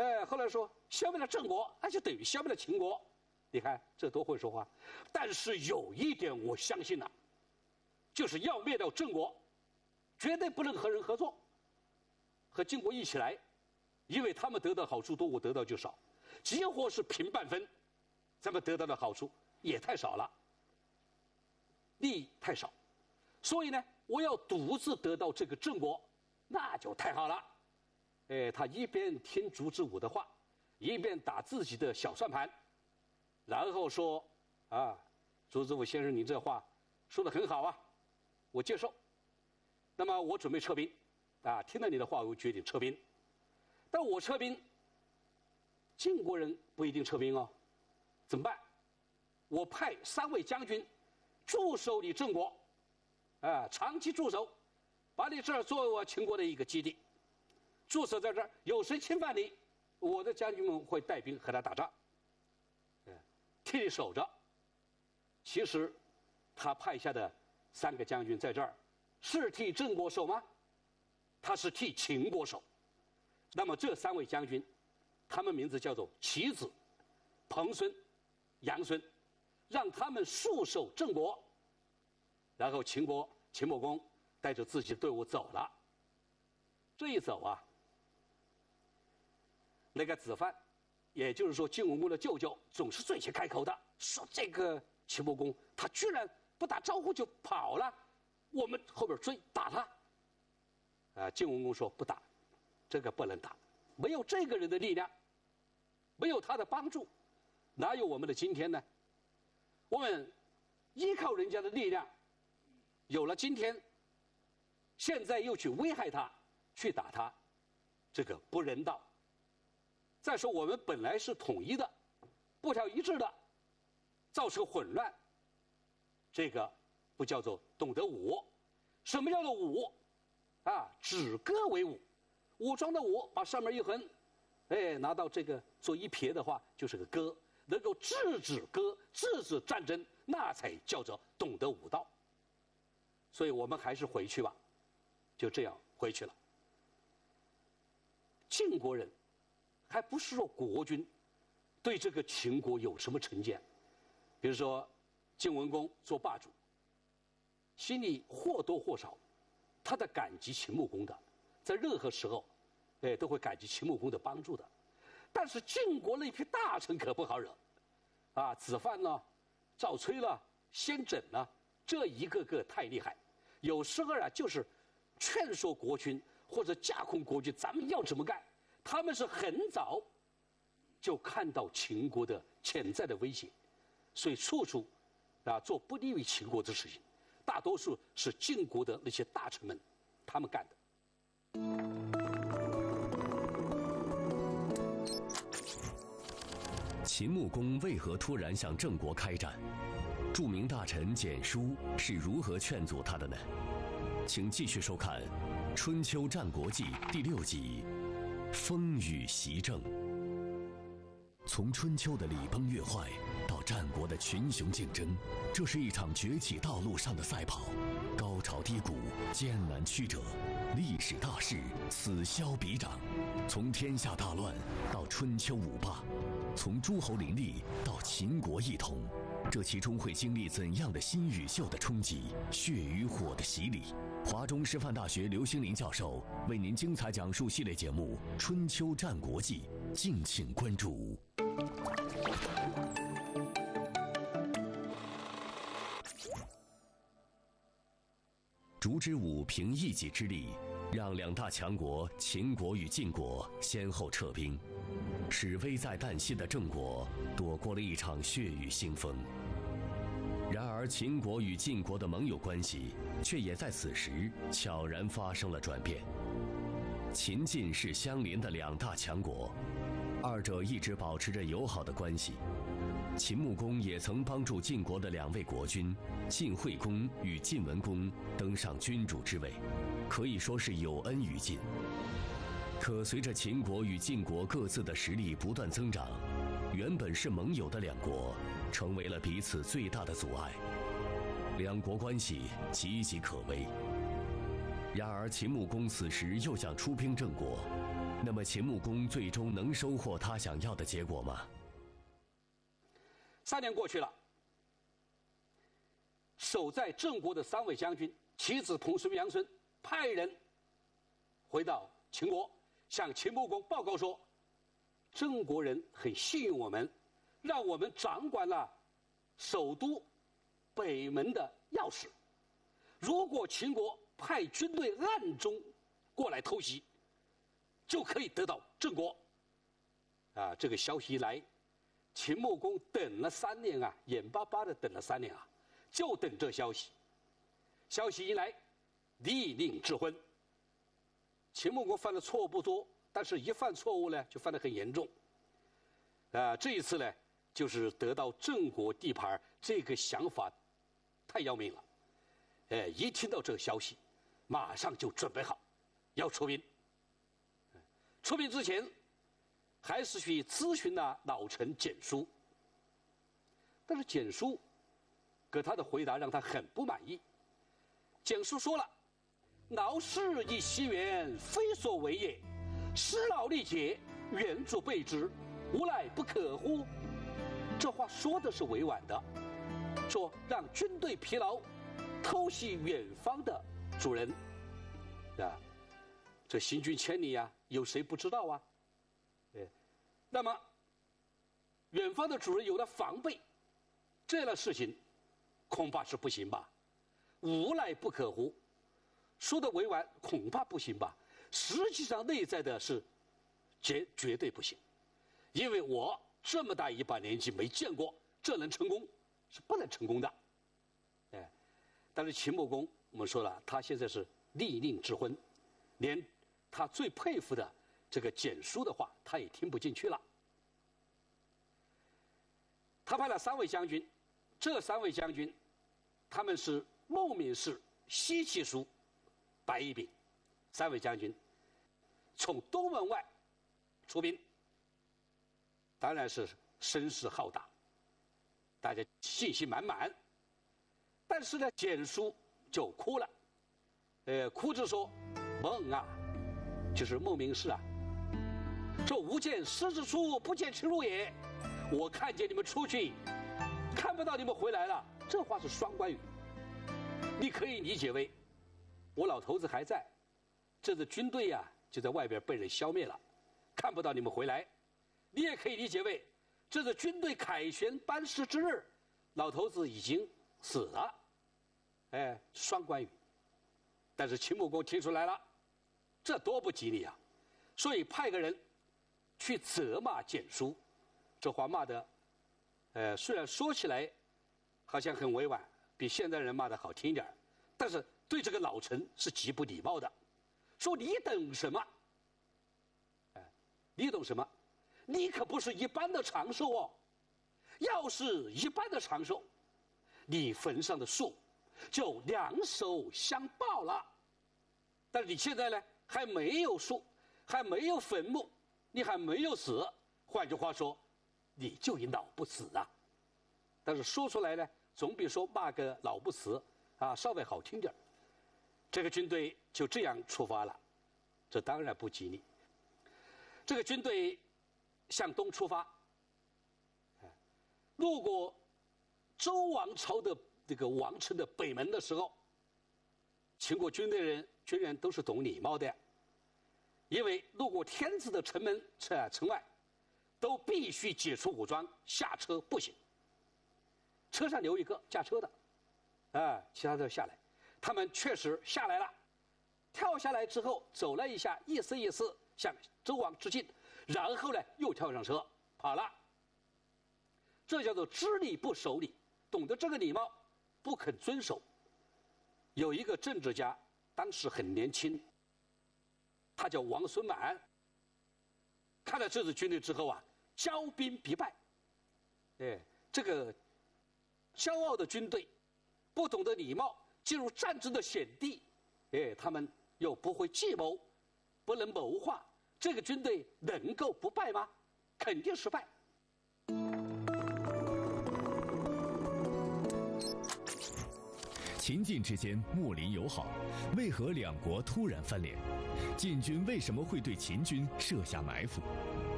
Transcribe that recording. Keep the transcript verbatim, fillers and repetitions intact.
哎，后来说消灭了郑国，那就等于消灭了秦国。你看这多会说话。但是有一点我相信呐、啊，就是要灭掉郑国，绝对不能和人合作，和晋国一起来，因为他们得到好处多，我得到就少，几乎是平半分，咱们得到的好处也太少了，利益太少，所以呢，我要独自得到这个郑国，那就太好了。哎，他一边听烛之武的话，一边打自己的小算盘，然后说啊，烛之武先生，你这话说得很好啊，我接受。那么我准备撤兵，啊，听了你的话，我决定撤兵。但我撤兵，晋国人不一定撤兵哦，怎么办？我派三位将军驻守你郑国，啊，长期驻守，把你这儿作为我秦国的一个基地。驻守在这儿，有谁侵犯你，我的将军们会带兵和他打仗，嗯，替你守着。其实，他派下的三个将军在这儿，是替郑国守吗？他是替秦国守。那么这三位将军，他们名字叫做齐子、彭孙、杨孙，让他们戍守郑国。然后秦国秦穆公带着自己的队伍走了。这一走啊，那个子范，也就是说晋文公的舅舅，总是最先开口的，说这个秦穆公他居然不打招呼就跑了，我们后边追打他。啊，晋文公说不打，这个不能打，没有这个人的力量，没有他的帮助，哪有我们的今天呢？我们依靠人家的力量，有了今天，现在又去危害他，去打他，这个不人道。再说我们本来是统一的，步调一致的，造成混乱，这个不叫做懂得武。什么叫做武？啊，止戈为武，武装的武，把上面一横，哎，拿到这个做一撇的话，就是个戈，能够制止戈，制止战争，那才叫做懂得武道。所以我们还是回去吧，就这样回去了。晋国人还不是说国君对这个秦国有什么成见，比如说晋文公做霸主，心里或多或少他的感激秦穆公的，在任何时候，哎，都会感激秦穆公的帮助的。但是晋国那批大臣可不好惹，啊，子范呢，赵崔了，先轸了，这一个个太厉害。有时候啊，就是劝说国君或者架空国君，咱们要怎么干？他们是很早就看到秦国的潜在的威胁，所以处处啊做不利于秦国的事情。大多数是晋国的那些大臣们他们干的。 秦穆公为何突然向郑国开战？著名大臣蹇叔是如何劝阻他的呢？请继续收看《春秋战国纪》第六集《风雨袭郑》。从春秋的礼崩乐坏到战国的群雄竞争，这是一场崛起道路上的赛跑，高潮低谷，艰难曲折，历史大势此消彼长。从天下大乱到春秋五霸，从诸侯林立到秦国一统，这其中会经历怎样的新与旧的冲击，血与火的洗礼？华中师范大学刘兴林教授为您精彩讲述系列节目《春秋战国纪》，敬请关注。烛之武凭一己之力，让两大强国秦国与晋国先后撤兵，使危在旦夕的郑国躲过了一场血雨腥风。然而秦国与晋国的盟友关系却也在此时悄然发生了转变。秦晋是相邻的两大强国，二者一直保持着友好的关系。秦穆公也曾帮助晋国的两位国君晋惠公与晋文公登上君主之位，可以说是有恩于晋。可随着秦国与晋国各自的实力不断增长，原本是盟友的两国成为了彼此最大的阻碍，两国关系岌岌可危。然而秦穆公此时又想出兵郑国， 那么秦穆公最终能收获他想要的结果吗？ 三年过去了，守在郑国的三位将军，其子彭孙、杨孙派人回到秦国，向秦穆公报告说，郑国人很信任我们，让我们掌管了首都北门的钥匙。如果秦国派军队暗中过来偷袭，就可以得到郑国。啊，这个消息一来，秦穆公等了三年啊，眼巴巴的等了三年啊，就等这消息。消息一来，立令智昏。秦穆公犯的错误不多，但是一犯错误呢，就犯得很严重。啊，这一次呢，就是得到郑国地盘这个想法太要命了。哎，一听到这个消息，马上就准备好要出兵。出兵之前，还是去咨询了老臣蹇叔。但是蹇叔给他的回答让他很不满意。蹇叔说了：“老师以其源，非所为也。师老力竭，远主备之，无赖不可乎？”这话说的是委婉的，说让军队疲劳，偷袭远方的主人，啊，这行军千里啊，有谁不知道啊？哎，那么远方的主人有了防备，这样的事情恐怕是不行吧？无赖不可乎？说的委婉，恐怕不行吧？实际上内在的是绝绝对不行，因为我这么大一把年纪没见过这能成功，是不能成功的。哎，但是秦穆公我们说了，他现在是立令智昏，连他最佩服的这个蹇叔的话，他也听不进去了。他派了三位将军，这三位将军，他们是孟明氏、西岐叔、白乙丙，三位将军从东门外出兵，当然是声势浩大，大家信心满满。但是呢，蹇叔就哭了，呃，哭着说：“孟啊，就是孟明氏啊，说吾见师之出，不见其入也。我看见你们出去，看不到你们回来了。”这话是双关语，你可以理解为我老头子还在，这支军队呀、啊、就在外边被人消灭了，看不到你们回来。你也可以理解为这支军队凯旋班师之日，老头子已经死了。哎，双关语。但是秦穆公听出来了，这多不吉利啊！所以派个人去责骂蹇叔。这话骂的，呃，虽然说起来好像很委婉，比现代人骂的好听一点，但是对这个老臣是极不礼貌的。说你等什么？哎，你懂什么？你可不是一般的长寿哦。要是一般的长寿，你坟上的树就两手相抱了。但是你现在呢，还没有树，还没有坟墓，你还没有死。换句话说，你就已老不死啊。但是说出来呢，总比说骂个老不死啊稍微好听点。这个军队就这样出发了，这当然不吉利。这个军队向东出发，路过周王朝的这个王城的北门的时候，秦国军队人军人都是懂礼貌的，因为路过天子的城门城城外，都必须解除武装，下车步行。车上留一个驾车的，啊，其他的下来。他们确实下来了，跳下来之后走了一下，意思意思向周王致敬，然后呢又跳上车跑了。这叫做知礼不守礼，懂得这个礼貌不肯遵守。有一个政治家当时很年轻，他叫王孙满，看了这支军队之后啊，骄兵必败。哎，这个骄傲的军队不懂得礼貌，进入战争的险地，哎，他们又不会计谋，不能谋划，这个军队能够不败吗？肯定失败。 秦秦晋之间睦邻友好，为何两国突然翻脸？晋军为什么会对秦军设下埋伏？